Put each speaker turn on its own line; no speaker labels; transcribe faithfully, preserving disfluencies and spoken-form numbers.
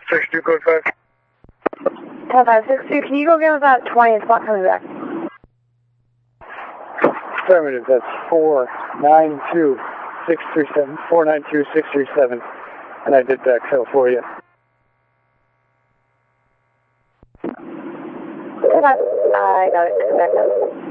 six two code five.
Code five six two, can you go give about twenty and spot coming back?
Affirmative, that's four nine two six three seven, four nine two six three seven, and I did backfill for you.
I got it, back up.